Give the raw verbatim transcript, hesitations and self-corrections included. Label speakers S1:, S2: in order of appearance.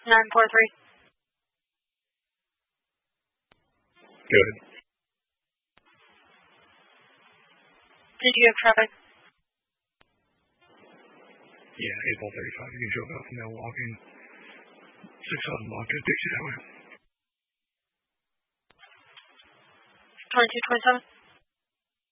S1: nine four three.
S2: Good.
S1: Did you have traffic?
S2: Yeah, eight ball thirty-five. You can show up from there walking. six thousand block, it takes you that way.
S1: twenty-two twenty-seven.